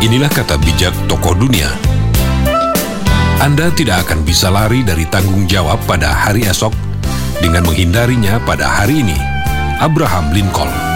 Inilah kata bijak tokoh dunia. Anda tidak akan bisa lari dari tanggung jawab pada hari esok dengan menghindarinya pada hari ini. Abraham Lincoln.